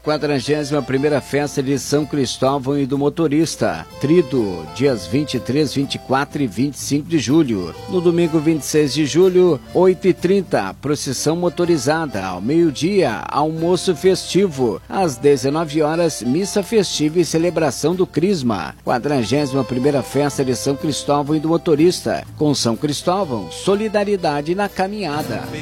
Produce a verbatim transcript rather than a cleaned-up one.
quadragésima primeira Festa de São Cristóvão e do Motorista. Trido, dias vinte e três, vinte e quatro e vinte e cinco de julho. No domingo vinte e seis de julho, oito e trinta, procissão motorizada. Ao meio-dia, almoço festivo. Às dezenove horas, missa festiva e celebração do Crisma. quadragésima primeira Festa de São Cristóvão e do Motorista. Com São Cristóvão, solidariedade na caminhada.